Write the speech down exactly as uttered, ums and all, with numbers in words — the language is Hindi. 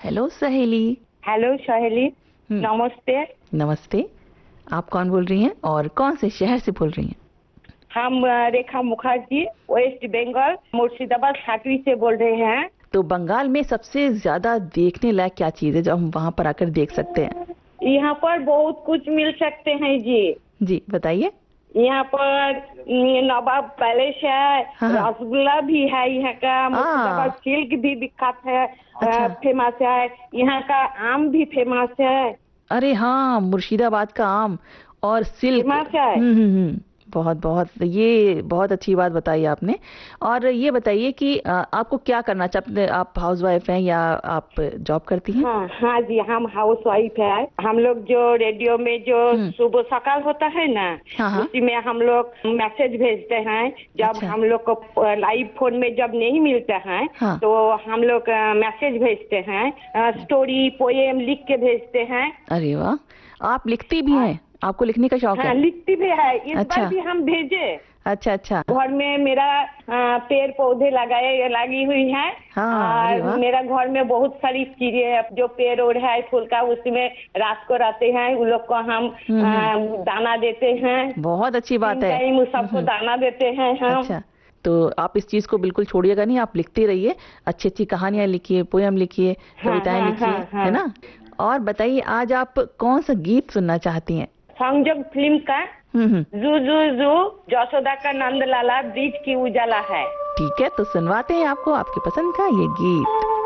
हेलो सहेली। हेलो सहेली, हम्म, नमस्ते। नमस्ते। आप कौन बोल रही हैं और कौन से शहर से बोल रही हैं? हम अ, रेखा मुखर्जी, वेस्ट बंगाल, मुर्शिदाबाद छाटवी से बोल रहे हैं। तो बंगाल में सबसे ज्यादा देखने लायक क्या चीज है जो हम वहाँ पर आकर देख सकते हैं? यहाँ पर बहुत कुछ मिल सकते हैं जी। जी बताइए। यहाँ पर न, नवाब पैलेस है, हाँ हाँ। रसगुल्ला भी है यहाँ का, मुर्शिदाबाद आ, सिल्क भी विख्यात है, अच्छा। फेमस है। यहाँ का आम भी फेमस है। अरे हाँ, मुर्शिदाबाद का आम और सिल्क। फेमस है। हम्म हम्म हम्म। बहुत बहुत, ये बहुत अच्छी बात बताई आपने। और ये बताइए कि अ, आपको क्या करना चाहते, आप हाउसवाइफ हैं या आप जॉब करती हैं? हाँ हाँ जी, हम हाउस वाइफ है। हम लोग जो रेडियो में जो हम्म। सुबह सकाल होता है ना, हाँ हाँ। उसी में हम लोग मैसेज भेजते हैं। जब अच्छा। हम लोग को लाइव फोन में जब नहीं मिलता है हाँ। तो हम लोग मैसेज भेजते हैं, स्टोरी पोएम लिख के भेजते हैं। अरे वाह, आप लिखती भी आ, हैं? आपको लिखने का शौक हाँ, है? लिखती भी है। इस बार अच्छा भी हम भेजे। अच्छा। अच्छा। घर में मेरा आ, पेड़ पौधे लगाए लगी हुई है। हाँ, अरे और वाह। मेरा घर में बहुत सारी चीजें है, जो पेड़ ओड़ है फूल का, उसमें रात को रहते हैं उन लोग को हम हम्म हम्म। आ, दाना देते हैं। बहुत अच्छी बात तीन है। टाइम उस हम्म सबको हम्म। दाना देते हैं हम। अच्छा, तो आप इस चीज को बिल्कुल छोड़िएगा नहीं, आप लिखते रहिए। अच्छी अच्छी कहानियां लिखिए, पोयम लिखिए, हाँ कविताएं हाँ हाँ लिखिए, है हाँ। ना? और बताइए, आज आप कौन सा गीत सुनना चाहती हैं? संजोग फिल्म का हम्म हम्म। जू जू जू, जसोदा का नंद लाला, ब्रिज की उजाला है। ठीक है, तो सुनवाते हैं आपको आपके पसंद का ये गीत।